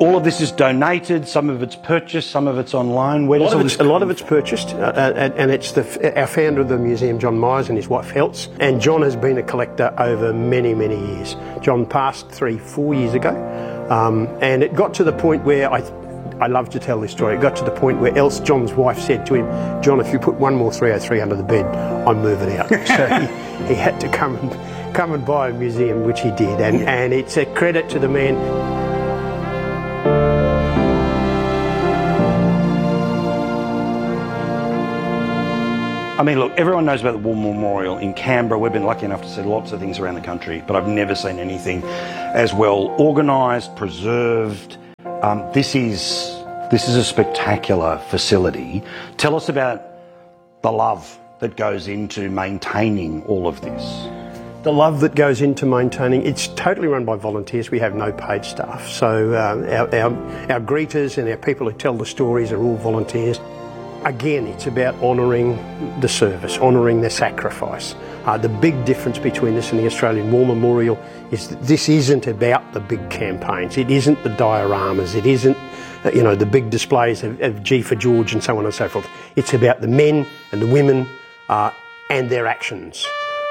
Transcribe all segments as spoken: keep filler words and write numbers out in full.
all of this is donated, some of it's purchased, some of it's online. Where does all this A lot of it's purchased, uh, and, and it's the, our founder of the museum, John Myers, and his wife, Heltz. And John has been a collector over many, many years. John passed three, four years ago, um, and it got to the point where I... I love to tell this story. It got to the point where Else, John's wife, said to him, "John, if you put one more three oh three under the bed, I'm moving out." So he, he had to come and come and buy a museum, which he did, and, and it's a credit to the man. I mean, look, everyone knows about the War Memorial in Canberra. We've been lucky enough to see lots of things around the country, but I've never seen anything as well organised, preserved. Um, this is this is a spectacular facility. Tell us about the love that goes into maintaining all of this. The love that goes into maintaining, it's totally run by volunteers. We have no paid staff. So uh, our, our, our greeters and our people who tell the stories are all volunteers. Again, it's about honouring the service, honouring the sacrifice. Uh, the big difference between this and the Australian War Memorial is that this isn't about the big campaigns. It isn't the dioramas. It isn't, uh, you know, the big displays of, of G for George and so on and so forth. It's about the men and the women uh, and their actions.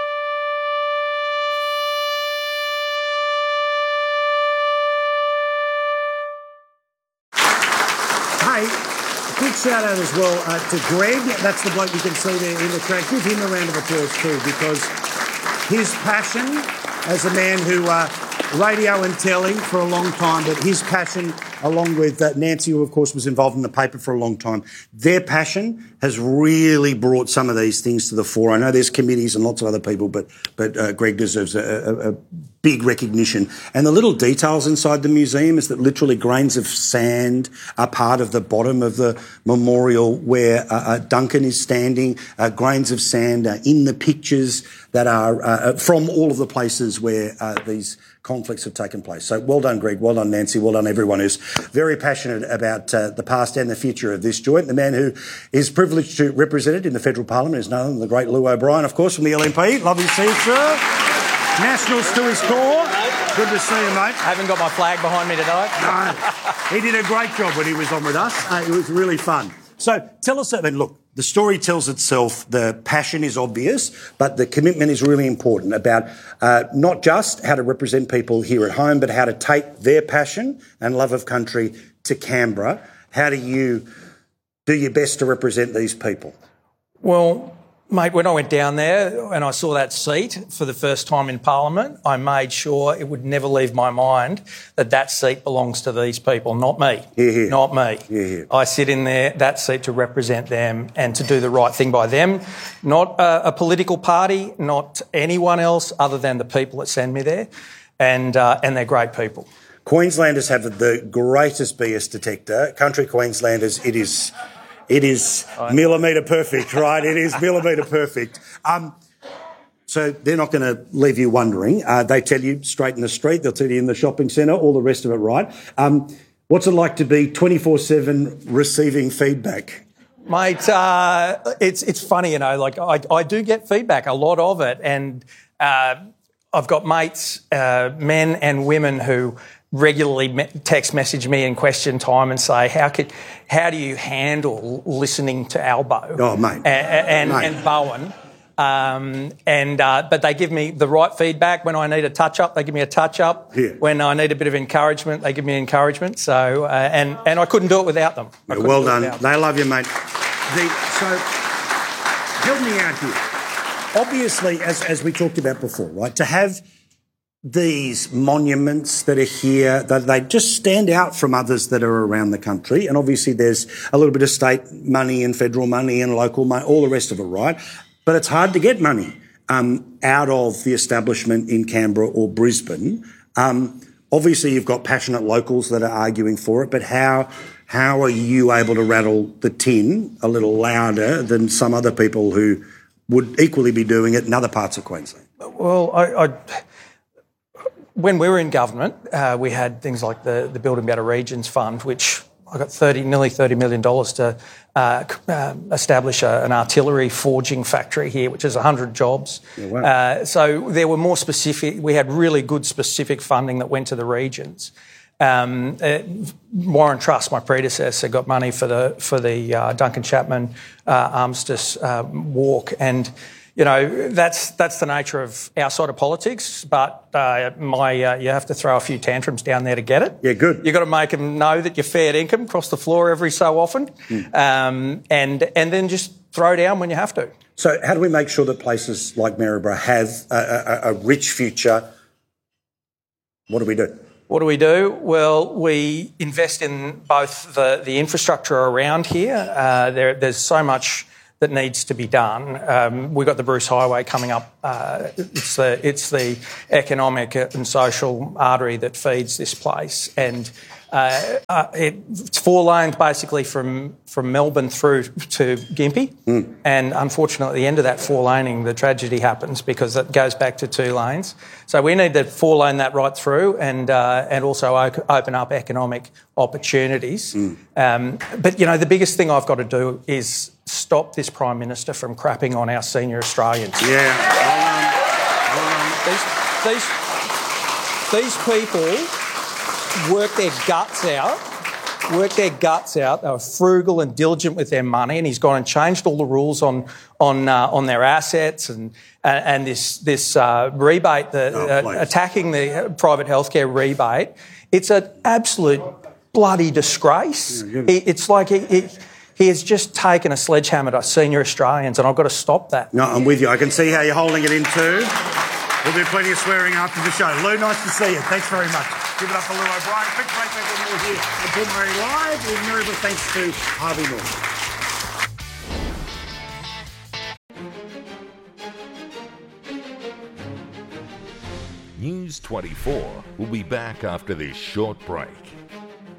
Hey, quick shout out as well uh, to Greg. That's the bloke you can see there in the crowd. Give him a round of applause too, because his passion as a man who uh, radio and telly for a long time, but his passion, along with uh, Nancy, who of course was involved in the paper for a long time, their passion has really brought some of these things to the fore. I know there's committees and lots of other people, but but uh, Greg deserves a, a, a big recognition. And the little details inside the museum is that literally grains of sand are part of the bottom of the memorial where uh, uh, Duncan is standing. Uh, grains of sand are in the pictures that are uh, from all of the places where uh, these conflicts have taken place. So well done, Greg. Well done, Nancy. Well done, everyone who's very passionate about uh, the past and the future of this joint. The man who is privileged to represent it in the federal parliament is none other than the great Lou O'Brien, of course, from the L N P. Lovely to see you, sir. Nationals to his core. Good to see you, mate. I haven't got my flag behind me tonight. No, he did a great job when he was on with us. Uh, it was really fun. So tell us, I mean, look, the story tells itself, the passion is obvious, but the commitment is really important about uh, not just how to represent people here at home, but how to take their passion and love of country to Canberra. How do you do your best to represent these people? Well, mate, when I went down there and I saw that seat for the first time in Parliament, I made sure it would never leave my mind that that seat belongs to these people, not me. Hear, hear. Not me. Hear, hear. I sit in there, that seat to represent them and to do the right thing by them, not a, a political party, not anyone else other than the people that send me there, and uh, and they're great people. Queenslanders have the greatest B S detector. Country Queenslanders, it is... It is millimetre perfect, right? It is millimetre perfect. Um, so they're not going to leave you wondering. Uh, they tell you straight in the street. They'll tell you in the shopping centre, all the rest of it, right? Um, what's it like to be twenty-four seven receiving feedback? Mate, uh, it's it's funny, you know, like I, I do get feedback, a lot of it. And uh, I've got mates, uh, men and women who regularly text message me in question time and say, how could, how do you handle listening to Albo? Oh, mate. And, and, mate. and Bowen. Um, and, uh, but they give me the right feedback. When I need a touch up, they give me a touch up. Yeah. When I need a bit of encouragement, they give me encouragement. So, uh, and, and I couldn't do it without them. Yeah, well done. They love you, mate. The, so, help me out here. Obviously, as, as we talked about before, right, to have these monuments that are here, that they just stand out from others that are around the country. And obviously there's a little bit of state money and federal money and local money, all the rest of it, right? But it's hard to get money um, out of the establishment in Canberra or Brisbane. Um, obviously you've got passionate locals that are arguing for it, but how how are you able to rattle the tin a little louder than some other people who would equally be doing it in other parts of Queensland? Well, I... I when we were in government, uh, we had things like the, the Building Better Regions Fund, which I got thirty, nearly thirty million dollars to uh, uh, establish a, an artillery forging factory here, which is one hundred jobs. Yeah, wow. uh, so there were more specific, we had really good specific funding that went to the regions. Um, uh, Warren Truss, my predecessor, got money for the for the uh, Duncan Chapman uh, armistice uh, walk, and you know that's that's the nature of our side of politics. But uh, my uh, you have to throw a few tantrums down there to get it. Yeah, good. You've got to make them know that you're fair income across the floor every so often, mm. um, and and then just throw down when you have to. So, how do we make sure that places like Maryborough have a, a, a rich future? What do we do? What do we do? Well, we invest in both the, the infrastructure around here. Uh, there, there's so much that needs to be done. Um, we've got the Bruce Highway coming up. Uh, it's the it's the economic and social artery that feeds this place, and uh, uh, it, it's four lanes basically from from Melbourne through to Gympie. Mm. And unfortunately, at the end of that four laning, the tragedy happens because it goes back to two lanes. So we need to four lane that right through, and uh, and also o- open up economic opportunities. Mm. Um, but you know, the biggest thing I've got to do is stop this Prime Minister from crapping on our senior Australians. Yeah. Well, um, well, um. These, these, these people work their guts out, work their guts out. They were frugal and diligent with their money, and he's gone and changed all the rules on on uh, on their assets and and, and this this uh, rebate, the oh, uh, attacking the private healthcare rebate. It's an absolute bloody disgrace. Yeah, it, it's like he, he, he has just taken a sledgehammer to senior Australians, and I've got to stop that. No, I'm with you. I can see how you're holding it in too. There'll be plenty of swearing after the show. Lou, nice to see you. Thanks very much. Give it up for Lou O'Brien. Quick break, back with more here at Paul Murray Live in Maryborough, thanks to Harvey Norman. News twenty-four will be back after this short break.